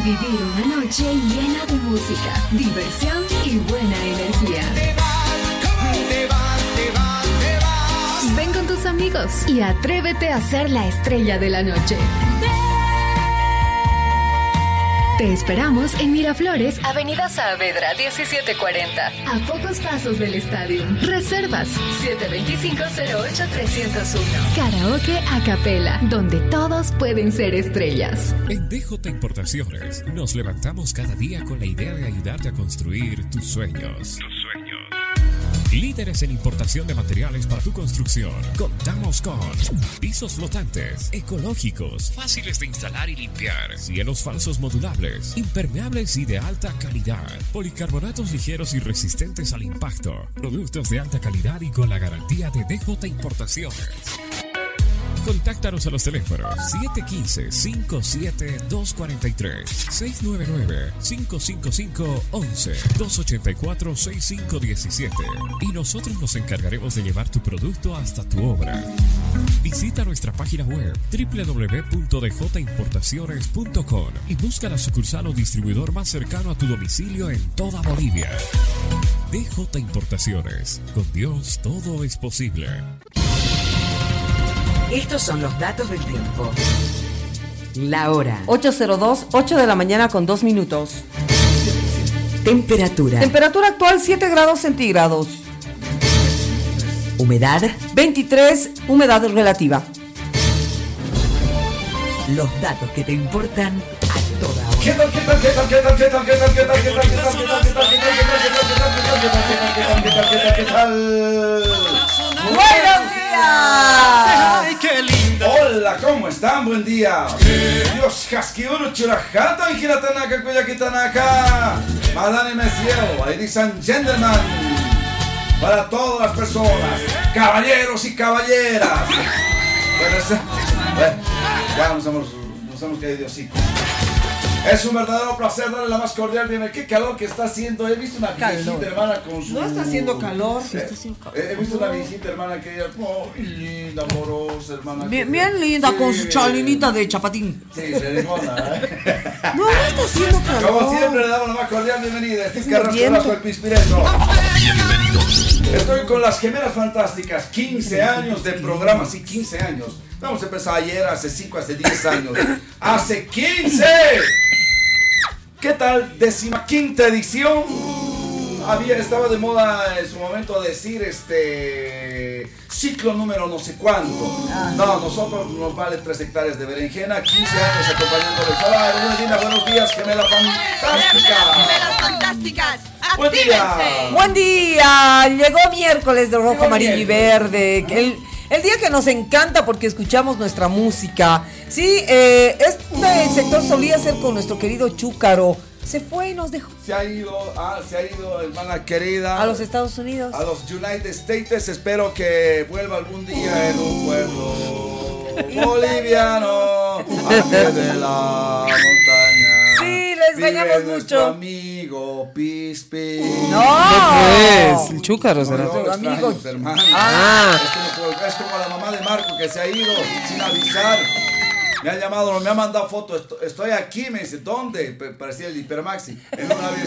vivir una noche llena de música, diversión y buena energía. Ven con tus amigos y atrévete a ser la estrella de la noche. Te esperamos en Miraflores, Avenida Saavedra 1740, a pocos pasos del estadio. Reservas 725-08-301. Karaoke a capela, donde todos pueden ser estrellas. En DJ Importaciones nos levantamos cada día con la idea de ayudarte a construir tus sueños. Líderes en importación de materiales para tu construcción. Contamos con pisos flotantes, ecológicos, fáciles de instalar y limpiar, cielos falsos modulables, impermeables y de alta calidad, policarbonatos ligeros y resistentes al impacto, productos de alta calidad y con la garantía de DJ Importaciones. Contáctanos a los teléfonos 715-57-243, 699-555-11, 284-6517 y nosotros nos encargaremos de llevar tu producto hasta tu obra. Visita nuestra página web www.djimportaciones.com y busca la sucursal o distribuidor más cercano a tu domicilio en toda Bolivia. DJ Importaciones, con Dios todo es posible. Estos son los datos del tiempo. La hora. 8:02, 8 de la mañana con 2 minutos. Temperatura. Temperatura actual 7 grados centígrados. Humedad. 23, humedad relativa. Los datos que te importan a toda hora. ¿Qué tal? ¡Buenos días! ¡Ay, qué linda! Hola, ¿cómo están? Buen día. Dios, Haskiuru, Churajata, Hiratanaka, Kuyakitanaka. Madame Messier, ladies and gentlemen. Para todas las personas, caballeros y caballeras. Ya nos hemos caído así. Es un verdadero placer darle la más cordial bienvenida. Qué calor que está haciendo. He visto una viejita hermana con su... No está haciendo calor. Sí, está haciendo calor. He visto una viejita hermana que ella... Oh, linda, amorosa, hermana. Bien linda, con su chalinita de chapatín. Sí, de limona, No está haciendo calor. Como siempre, le damos la más cordial bienvenida. Este es Carrasco el Pispireno. Bienvenidos. Estoy con las gemelas fantásticas. 15 años de programa. Sí, 15 años. Vamos a empezar ayer, hace 5, hace 10 años. ¡Hace 15! ¿Qué tal? 15ª edición. Estaba de moda en su momento decir ciclo número no sé cuánto. No, nosotros nos vale 3 hectáreas de berenjena, 15 años acompañándoles. Hola, buenos días, gemelas fantásticas. Gemelas fantásticas. Buen día. Buen día. Llegó miércoles de rojo, amarillo y verde. El día que nos encanta porque escuchamos nuestra música. Sí, este sector solía ser con nuestro querido Chúcaro. Se fue y nos dejó. Se ha ido, hermana querida. A los Estados Unidos. A los United States. Espero que vuelva algún día en un pueblo boliviano, al pie de la montaña. Sí, lo extrañamos mucho. Amigo Pispi. No, el Chúcaro será. No, amigo. Hermano. Es como la mamá de Marco que se ha ido sin avisar. Me han llamado, me han mandado fotos. Estoy aquí, me dice, ¿dónde? Parecía el Hipermaxi. En un avión.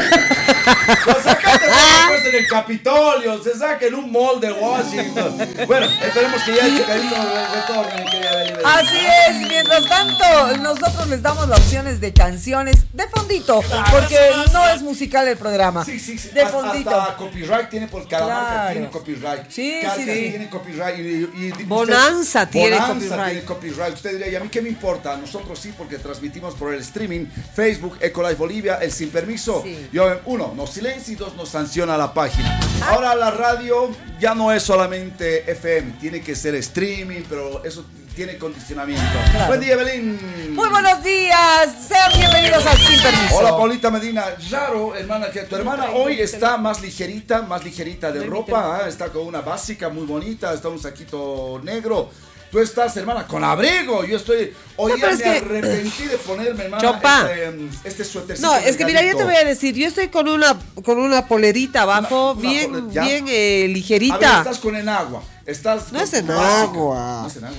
Lo sacaste después en el Capitolio. Se saca en un mall de Washington. Bueno, esperemos que ya el Chucarito retorne. Así es, mientras tanto, nosotros les damos las opciones de canciones de fondito. Porque no es musical el programa. Sí. De fondito. Hasta copyright tiene por cada marca. Tiene copyright. Sí. Tiene copyright. Y Bonanza tiene copyright. Usted diría, ¿y a mí qué me importa? Nosotros sí, porque transmitimos por el streaming, Facebook, Ecolife Bolivia, el sin permiso. Sí. Y uno, nos silencia y 2, nos sanciona la página. Ahora la radio ya no es solamente FM, tiene que ser streaming, pero eso tiene condicionamiento. Claro. Buen día, Belén. Muy buenos días. Sean bienvenidos al Sin Permiso. Hola, Paulita Medina. Raro, hermana, que tu hermana hoy está más ligerita de ropa. Está con una básica muy bonita, está un saquito negro. Tú estás, hermana, con abrigo. Yo estoy... Hoy me arrepentí de ponerme, hermana, este suétercito. No, es que mira, yo te voy a decir, yo estoy con una polerita abajo, bien ligerita. A ver, estás con enagua. No es enagua. No es enagua.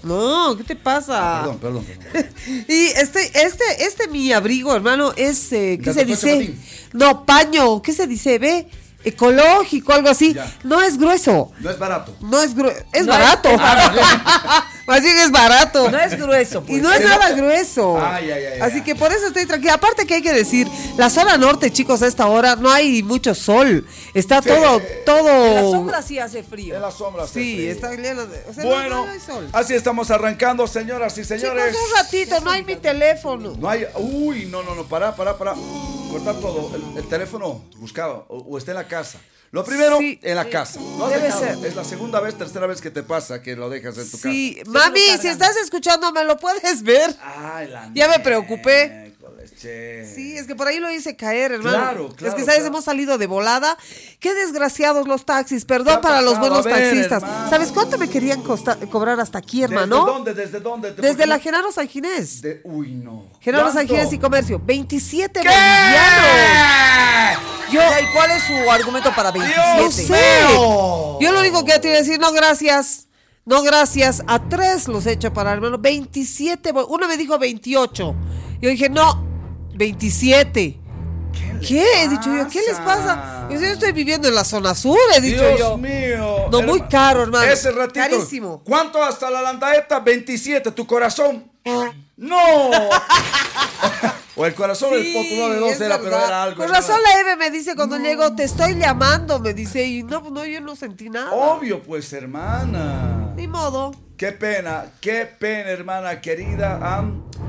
No, ¿qué te pasa? Perdón. Y este mi abrigo, hermano, es, ¿qué se dice? Patín. No, paño, ¿qué se dice? Ve, ecológico, algo así. Ya. No es grueso. No es barato. No es grueso. Es No barato. Más bien es barato. No es grueso, pues. Y no es nada grueso. Ay. Así que por eso estoy tranquila. Aparte que hay que decir, la zona norte, chicos, a esta hora no hay mucho sol. Está Sí. todo. En la sombra sí hace frío. En la sombra. hace Sí, frío. está lleno de. O sea, Bueno, no hay sol. así estamos arrancando, señoras y señores. Chicos, un ratito, no hay mi teléfono. No hay. Uy, no. Para. Cortar todo. El teléfono buscado o está en la casa. Lo primero, Sí. en la casa. Lo has Debe dejado. ser. Es la segunda vez, tercera vez que te pasa que lo dejas en tu Sí, casa. mami, si estás escuchando, ¿me lo puedes ver? Ay, la Ya me preocupé. miércoles, che. Sí, es que por ahí lo hice caer, hermano. Claro, Es que, ¿sabes? claro. Hemos salido de volada. Qué desgraciados los taxis. Perdón ¿Qué ha para los pasado? buenos A ver, taxistas. hermano. ¿Sabes cuánto me querían cobrar hasta aquí, hermano? ¿Desde dónde? Desde la Genaro San Ginés. Uy, no. Genaro San ¿Cuánto? Ginés y Comercio. 27 ¿Qué? bolivianos. O sea, ¿y cuál es su argumento para 27? No sé. Yo lo único que te iba a decir, no gracias. No gracias. A 3 los he hecho para, hermano. 27. Uno me dijo 28. Yo dije, no, 27. ¿Qué? He dicho yo, ¿qué les pasa? Yo estoy viviendo en la zona sur, he dicho Dios yo. mío. No, muy caro, hermano. Ese ratito. Carísimo. ¿Cuánto hasta la landaeta? 27. ¿Tu corazón? ¡No! O el corazón del potro de 12 es era, verdad. pero era algo. Con hermano. razón la Eve me dice cuando llego, te estoy llamando, me dice, y no, yo no sentí nada. Obvio, pues, hermana. Ni modo. Qué pena, hermana querida.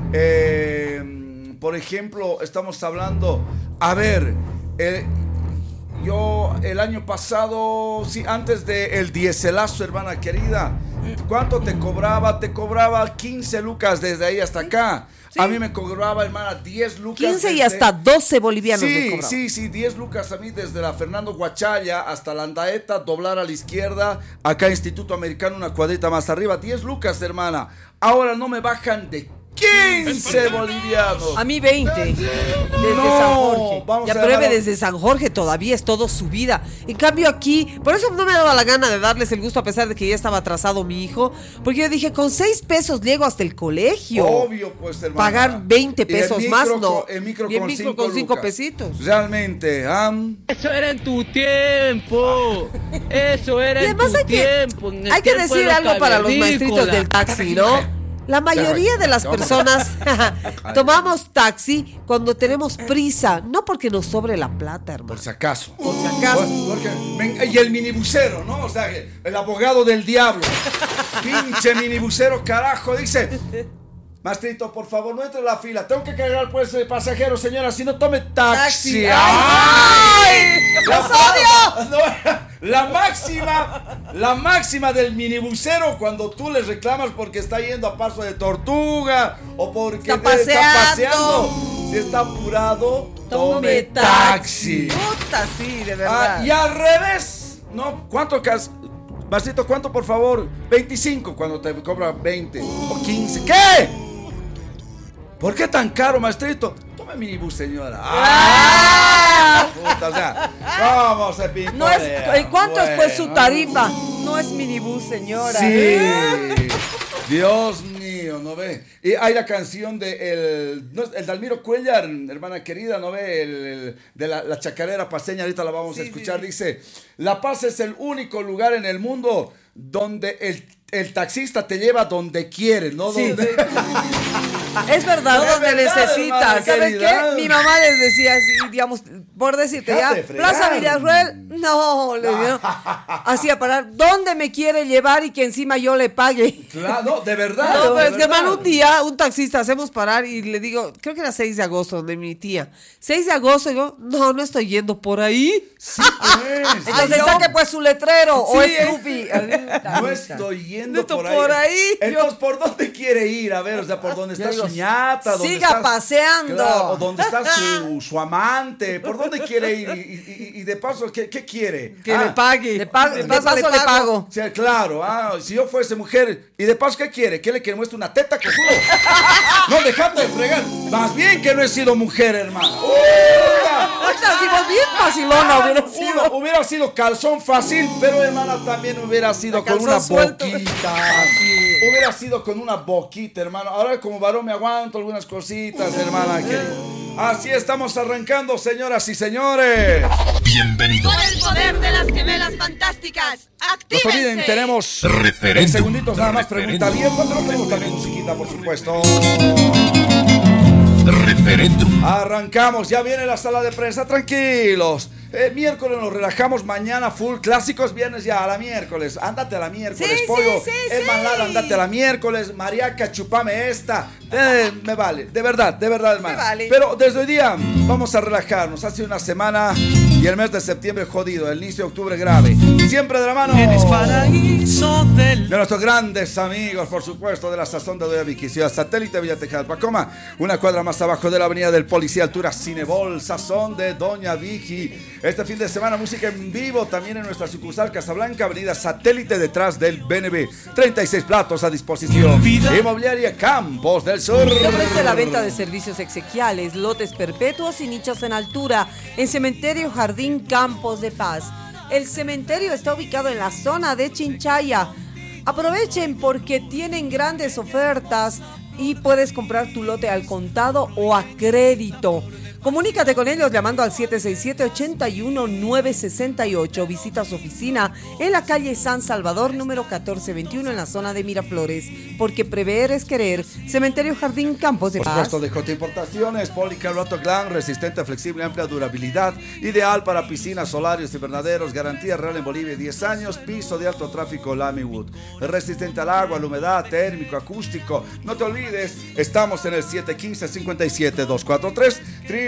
Por ejemplo, estamos hablando. A ver, yo el año pasado, sí, antes del dieselazo, hermana querida, ¿cuánto te cobraba? Te cobraba 15 lucas desde ahí hasta acá. Sí. A mí me cobraba, hermana, 10 lucas. 15 y desde- hasta 12 bolivianos me Sí, cobraban. sí, 10 lucas a mí desde la Fernando Guachalla hasta la Andaeta, doblar a la izquierda, acá Instituto Americano, una cuadrita más arriba, 10 lucas, hermana. Ahora no me bajan de 15 bolivianos. A mí 20. Desde No, San Jorge. vamos Ya a pruebe llamar a- desde San Jorge, todavía es todo subida. En cambio aquí, por eso no me daba la gana de darles el gusto a pesar de que ya estaba atrasado mi hijo, porque yo dije, con 6 pesos llego hasta el colegio. Obvio, pues, hermana. Pagar 20 Y el pesos micro más, con- no. El micro Y el con micro 5 con 5 pesitos. Realmente, Eso era en tu tiempo. Eso era Y en además tu hay tiempo. hay que decir algo para los maestritos del taxi, ¿no? La mayoría de las personas tomamos taxi cuando tenemos prisa, no porque nos sobre la plata, hermano. por si acaso. Por si acaso. Y el minibusero, ¿no? O sea, el abogado del diablo. Pinche minibusero, carajo, dice. Maestrito, por favor, no entre en la fila. Tengo que cargar pues pasajero, señora, si no tome taxi. Taxi. ¡Ay! ¡Los odio! No, la máxima del minibusero cuando tú le reclamas porque está yendo a paso de tortuga o porque Está paseando. Si está apurado, Tome taxi. Puta, sí, de verdad. Y al revés, ¿no? ¿Cuánto Maestrito, ¿cuánto por favor? 25 cuando te cobra 20 o 15. ¿Qué? ¿Por qué tan caro, maestrito? Tome minibús, señora. Puta, o sea, vamos a pintar. No es, ¿cuánto es pues su tarifa? No es minibús, señora. Sí. Dios mío, ¿no ve? Y hay la canción de el Dalmiro Cuellar, hermana querida, ¿no ve? De la chacarera paseña, ahorita la vamos a escuchar. Dice, La Paz es el único lugar en el mundo donde el taxista te lleva donde quiere, ¿no? Sí. Donde... Es verdad, Es donde verdad, necesitas. hermana ¿Sabes querida. qué? Mi mamá les decía así, digamos, por decirte, ya, Déjate de fregar. Plaza Villarruel, no, le digo, así a parar, ¿dónde me quiere llevar y que encima yo le pague? Claro, no, de verdad. No, de pero es que, verdad. hermano, un día, un taxista, hacemos parar y le digo, creo que era 6 de agosto, donde mi tía. 6 de agosto, y yo, no estoy yendo por ahí. Sí, pues. Entonces no. saque pues su letrero o Sí, es Luffy. No estoy yendo Esto por ahí. por ahí. Entonces, ¿por dónde quiere ir? A ver, o sea, ¿por dónde está digo, su ñata? ¿Dónde siga está- paseando. Claro, o ¿dónde está su amante? ¿Por dónde quiere ir? Y de paso, ¿qué quiere? Que le pague. De paso le pago. O sea, claro, si yo fuese mujer, y de paso, ¿qué quiere? ¿Quiere que le muestre una teta, cojudo? No, dejate de fregar. Más bien que no he sido mujer, hermano. Ahorita digo, bien facilona hubiera sido. Hubiera sido calzón fácil, pero hermana también hubiera sido con calzón una suelto. boquita. hubiera sido con una boquita, hermano. Ahora como varón me aguanto algunas cositas, hermana querida. Así estamos arrancando, señoras y señores. Bienvenidos. Con el poder de las gemelas fantásticas. ¡Actívense! No se olviden, tenemos en segunditos nada más pregunta abierta, pero tenemos también musiquita, por supuesto. Referéndum. Arrancamos, ya viene la sala de prensa, tranquilos. Miércoles nos relajamos, mañana full clásicos, viernes ya a la miércoles. Ándate a la miércoles, Sí, pollo. sí, El Manlara, ándate a la miércoles. Mariaca, chupame esta. Me vale, de verdad, hermano. vale. Pero desde hoy día vamos a relajarnos. Hace una semana y el mes de septiembre jodido, el inicio de octubre grave. Siempre de la mano de nuestros grandes amigos, por supuesto, de la sazón de Doña Vicky, Ciudad Satélite, Villa Tejada, Pacoma, una cuadra más abajo de la avenida del Policía, altura Cinebol, sazón de Doña Vicky. Este fin de semana música en vivo también en nuestra sucursal Casablanca, avenida Satélite, detrás del BNB. 36 platos a disposición. Inmobiliaria Campos del Sur. Le ofrece la venta de servicios exequiales, lotes perpetuos y nichos en altura en Cementerio Jardín Campos de Paz. El cementerio está ubicado en la zona de Chinchaya. Aprovechen porque tienen grandes ofertas y puedes comprar tu lote al contado o a crédito. Comunícate con ellos llamando al 767-81968. Visita su oficina en la calle San Salvador, número 1421, en la zona de Miraflores. Porque prever es querer. Cementerio Jardín Campos de Paz. Por supuesto, DJ Importaciones, Policarbonato Glam, resistente, flexible, amplia durabilidad, ideal para piscinas, solarios, invernaderos, garantía real en Bolivia, 10 años, piso de alto tráfico, Lamywood, resistente al agua, a la humedad, térmico, acústico. No te olvides, estamos en el 715-57-243,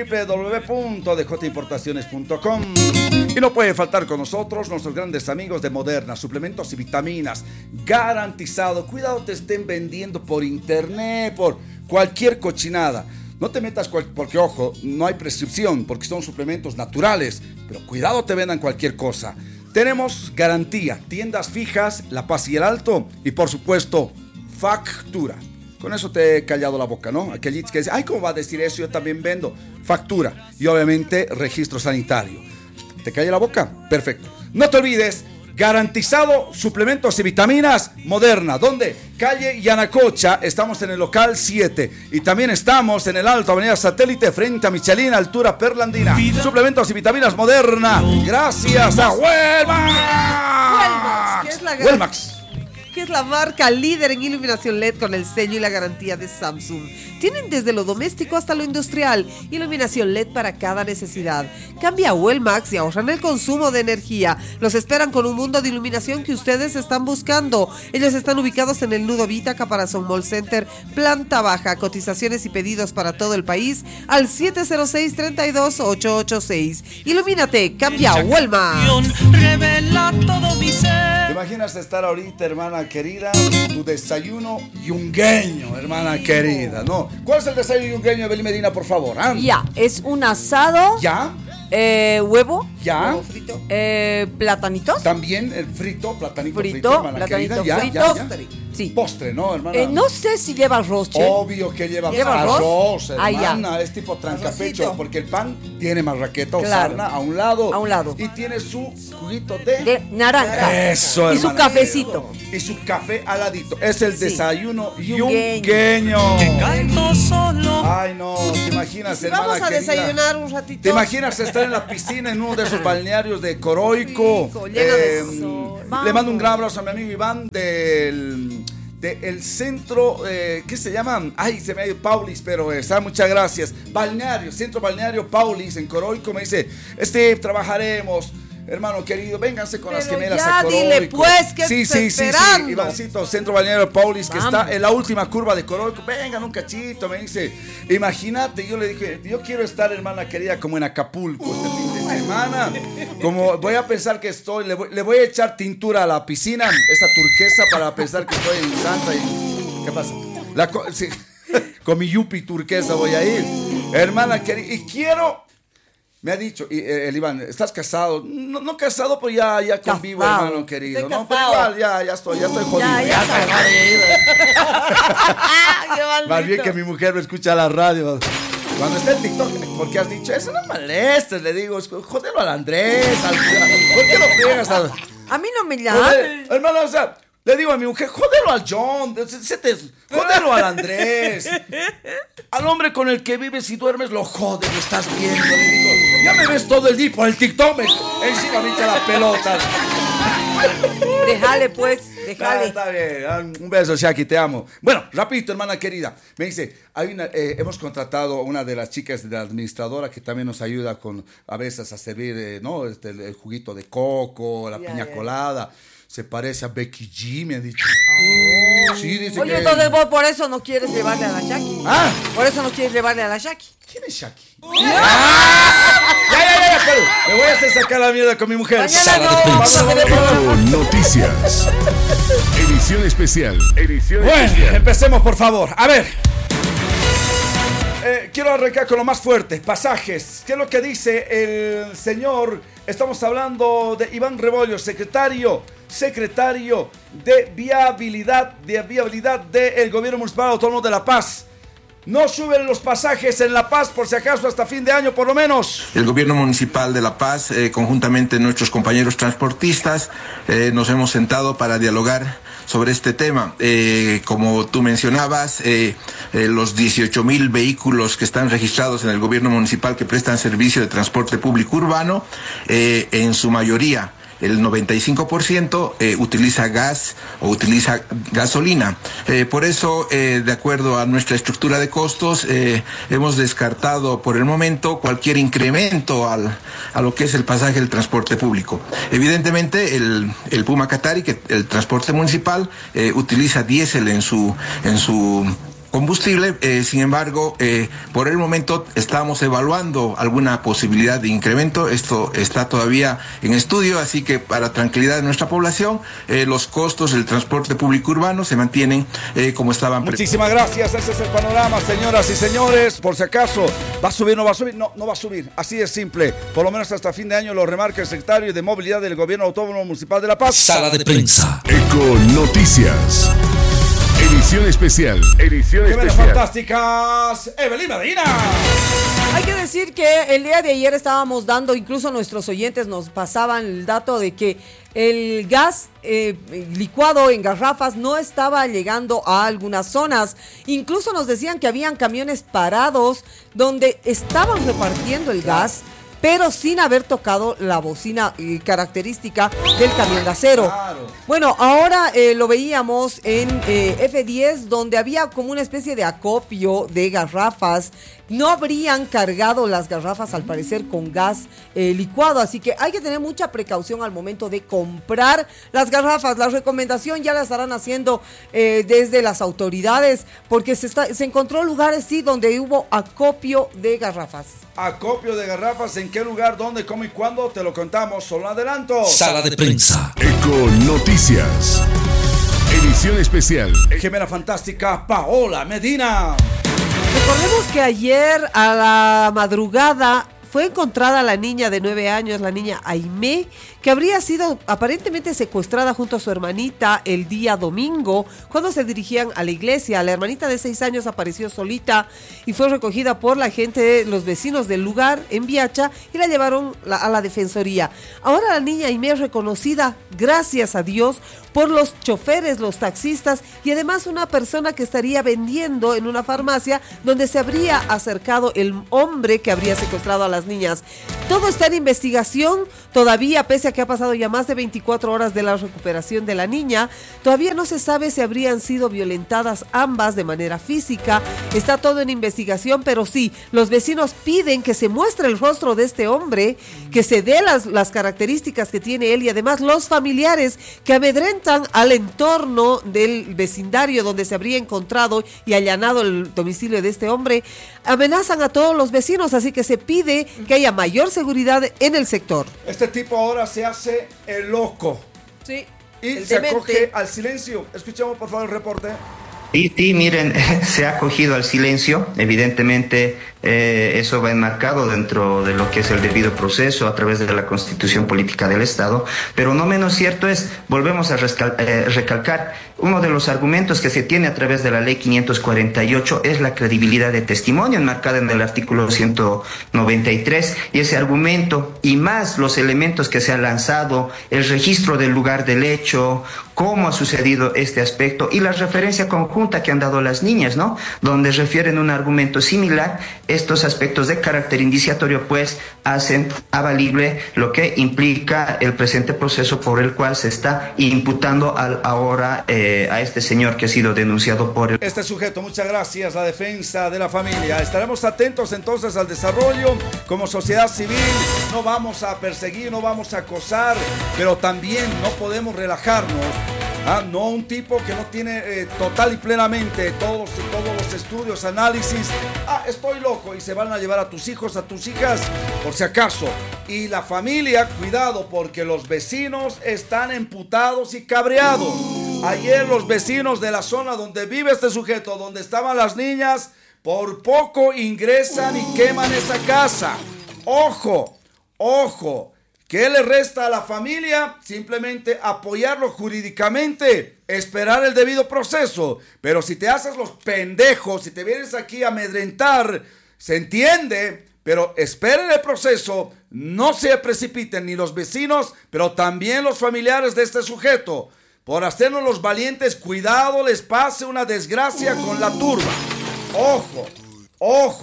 www.djimportaciones.com. Y no puede faltar con nosotros nuestros grandes amigos de Moderna, suplementos y vitaminas, garantizado. Cuidado te estén vendiendo por internet, por cualquier cochinada. No te metas porque, ojo, no hay prescripción, porque son suplementos naturales, pero cuidado te vendan cualquier cosa. Tenemos garantía, tiendas fijas, La Paz y el Alto, y por supuesto, factura. Con eso te he callado la boca, ¿no? Aquel que dice, ay, ¿cómo va a decir eso? Yo también vendo. Factura y obviamente registro sanitario. ¿Te calla la boca? Perfecto. No te olvides, garantizado, suplementos y vitaminas Moderna. ¿Dónde? Calle Yanacocha, estamos en el local 7. Y también estamos en el Alto, avenida Satélite, frente a Michelin, altura Perlandina. Suplementos y vitaminas Moderna. Gracias a Huelmax. Que es la marca líder en iluminación LED con el sello y la garantía de Samsung. Tienen desde lo doméstico hasta lo industrial, iluminación LED para cada necesidad. Cambia a Huelmax y ahorran el consumo de energía. Los esperan con un mundo de iluminación que ustedes están buscando. Ellos están ubicados en el Nudo Vita, Caparazón Mall Center, planta baja. Cotizaciones y pedidos para todo el país al 706-32886. Ilumínate, cambia a Huelmax. ¿Te imaginas estar ahorita, hermana querida? Tu desayuno yungueño, hermana querida, ¿no? ¿Cuál es el desayuno yungueño, Evelyn Medina, por favor? Ya, es un asado. ¿Ya? Huevo. ¿Ya? Huevo frito. Platanitos. También el frito, platanito frito, Frito, hermana platanito querida. frito. Ya. Postre. Sí. Postre, ¿no, hermana? No sé si lleva arroz, che. Obvio que lleva arroz, hermana. Es tipo trancapecho, Arrocito. porque el pan tiene marraqueta o Claro. sarna a un lado. A un lado. Y tiene su juguito de naranja. Eso, Y su hermana. cafecito. Y su café aladito. Es el Sí. desayuno Yungueño. yungueño. Ay, no, ¿te imaginas, Si hermana vamos a querida? desayunar un ratito. ¿Te imaginas estar en la piscina en uno de esos balnearios de Coroico? Rico, lleno de sol. Le Vamos. mando un gran abrazo a mi amigo Iván del centro, ¿qué se llaman? Ay, se me ha ido Paulis, pero muchas gracias. Balneario, centro balneario Paulis en Coroico. Me dice, Steve, trabajaremos. Hermano querido, vénganse con las Pero gemelas ya a Coroico. dile, pues, ¿qué sí, está sí, esperando? sí, Ivancito, Centro Balneario Paulis, que Vamos. está en la última curva de Coroico. Vengan un cachito, me dice. Imagínate, yo le dije, yo quiero estar, hermana querida, como en Acapulco este fin de semana. Como voy a pensar que estoy, le voy a echar tintura a la piscina, esa turquesa, para pensar que estoy en Santa. ¿Qué pasa? Sí, con mi yupi turquesa voy a ir. Hermana querida, y quiero... Me ha dicho, el Iván, ¿estás casado? No casado, pues ya convivo, Casado. hermano querido. Estoy No, pero casado. igual, ya estoy jodido. Ya estoy está. jodido. Qué maldito. Más bien que mi mujer me escucha la radio. Cuando está en TikTok, porque has dicho, eso no molestes, le digo, jodelo al Andrés. ¿Por qué lo friegas? A mí no me llama. Hermano, o sea, Le digo a mi mujer, jódelo al John, jódelo al Andrés. Al hombre con el que vives y duermes lo jodes, lo estás viendo. Le digo, ya me ves todo el día por el TikTok, encima me echa las pelotas. Déjale pues, déjale. Está bien, un beso, Shaki, te amo. Bueno, rapidito, hermana querida. Me dice, hemos contratado a una de las chicas de la administradora que también nos ayuda a veces a servir, ¿no? El juguito de coco, la piña colada. Se parece a Becky G, me ha dicho. Oh. Sí, dice. Oye, entonces vos por eso no quieres llevarle a la Shaki. ¿Ah? Por eso no quieres llevarle a la Shaki. ¿Quién es Shaki? Ya, me voy a hacer sacar la mierda con mi mujer. Noticias. Edición especial. Bueno, empecemos por favor. A ver. Quiero arrancar con lo más fuerte. Pasajes. ¿Qué es lo que dice el señor? Estamos hablando de Iván Rebollo, secretario de viabilidad del Gobierno Municipal Autónomo de La Paz. No suben los pasajes en La Paz, por si acaso, hasta fin de año, por lo menos. El Gobierno Municipal de La Paz, conjuntamente nuestros compañeros transportistas, nos hemos sentado para dialogar sobre este tema. Como tú mencionabas, los 18,000 vehículos que están registrados en el Gobierno Municipal que prestan servicio de transporte público urbano, en su mayoría, el 95% utiliza gas o utiliza gasolina. Por eso, de acuerdo a nuestra estructura de costos, hemos descartado por el momento cualquier incremento a lo que es el pasaje del transporte público. Evidentemente, el Puma Qatari, que el transporte municipal, utiliza diésel en su combustible. Sin embargo, por el momento estamos evaluando alguna posibilidad de incremento. Esto está todavía en estudio, así que para tranquilidad de nuestra población, los costos del transporte público urbano se mantienen como estaban. Muchísimas gracias. Ese es el panorama, señoras y señores. Por si acaso, ¿va a subir? ¿No va a subir? No, no va a subir. Así es simple. Por lo menos hasta fin de año lo remarca el secretario de Movilidad del Gobierno Autónomo Municipal de La Paz. Sala de prensa. Eco Noticias. Edición especial. Fantásticas. Evelyn Medina. Hay que decir que el día de ayer estábamos dando, incluso nuestros oyentes nos pasaban el dato de que el gas licuado en garrafas no estaba llegando a algunas zonas. Incluso nos decían que habían camiones parados donde estaban repartiendo el gas, pero sin haber tocado la bocina característica del camión gasero. Claro. Bueno, ahora lo veíamos en F10, donde había como una especie de acopio de garrafas. No habrían cargado las garrafas, al parecer, con gas licuado, así que hay que tener mucha precaución al momento de comprar las garrafas. La recomendación ya la estarán haciendo desde las autoridades, porque se encontró lugares, sí, donde hubo acopio de garrafas. Acopio de garrafas, ¿en qué lugar, dónde, cómo y cuándo? Te lo contamos, solo adelanto. Sala de prensa. Eco Noticias. Edición especial. Gemela fantástica, Paola Medina. Recordemos que ayer a la madrugada fue encontrada la niña de 9 años, la niña Aimé, que habría sido aparentemente secuestrada junto a su hermanita el día domingo, cuando se dirigían a la iglesia. La hermanita de 6 años apareció solita y fue recogida por la gente, los vecinos del lugar en Viacha, y la llevaron a la defensoría. Ahora la niña Aimé es reconocida, gracias a Dios, por los choferes, los taxistas y además una persona que estaría vendiendo en una farmacia donde se habría acercado el hombre que habría secuestrado a las niñas. Todo está en investigación, todavía, pese a que ha pasado ya más de 24 horas de la recuperación de la niña, todavía no se sabe si habrían sido violentadas ambas de manera física. Está todo en investigación, pero sí, los vecinos piden que se muestre el rostro de este hombre, que se dé las características que tiene él, y además los familiares que amedrentan al entorno del vecindario donde se habría encontrado y allanado el domicilio de este hombre, amenazan a todos los vecinos, así que se pide que haya mayor seguridad en el sector. Este tipo ahora se hace el loco. Sí. Y se acoge al silencio. Escuchemos por favor el reporte. Sí, miren, se ha acogido al silencio. Evidentemente eso va enmarcado dentro de lo que es el debido proceso a través de la Constitución Política del Estado, pero no menos cierto es, volvemos a recalcar, uno de los argumentos que se tiene a través de la Ley 548 es la credibilidad de testimonio enmarcada en el artículo 193, y ese argumento y más los elementos que se han lanzado, el registro del lugar del hecho, cómo ha sucedido este aspecto y la referencia conjunta que han dado las niñas, ¿no? Donde refieren un argumento similar, estos aspectos de carácter indiciatorio pues hacen avalible lo que implica el presente proceso por el cual se está imputando ahora a este señor que ha sido denunciado por el... Este sujeto, muchas gracias, la defensa de la familia. Estaremos atentos entonces al desarrollo como sociedad civil. No vamos a perseguir, no vamos a acosar, pero también no podemos relajarnos. No un tipo que no tiene total y plenamente todos los estudios, análisis. Estoy loco, y se van a llevar a tus hijos, a tus hijas, por si acaso. Y la familia, cuidado, porque los vecinos están emputados y cabreados. Ayer los vecinos de la zona donde vive este sujeto, donde estaban las niñas, por poco ingresan y queman esa casa. ¡Ojo! ¡Ojo! ¿Qué le resta a la familia? Simplemente apoyarlo jurídicamente, esperar el debido proceso. Pero si te haces los pendejos, si te vienes aquí a amedrentar, se entiende, pero esperen el proceso, no se precipiten ni los vecinos, pero también los familiares de este sujeto. Por hacernos los valientes, cuidado les pase una desgracia con la turba. ¡Ojo! ¡Ojo!